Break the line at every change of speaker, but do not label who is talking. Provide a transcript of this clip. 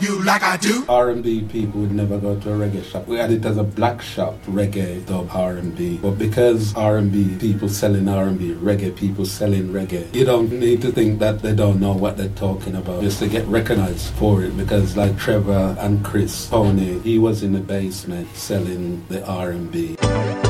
You like I do?
R&B people would never go to a reggae shop. We had it as a black shop, reggae, dub, R&B. But because R&B people selling R&B, reggae people selling reggae, you don't need to think that they don't know what they're talking about just to get recognized for it. Because like Trevor and Chris Tony, he was in the basement selling the R&B.